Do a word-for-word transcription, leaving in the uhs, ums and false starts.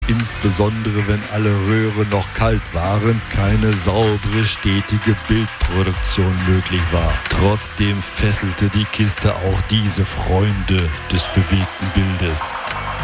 insbesondere wenn alle Röhren noch kalt waren, keine saubere, stetige Bildproduktion möglich war. Trotzdem fesselte die Kiste auch diese Freunde des bewegten Bildes.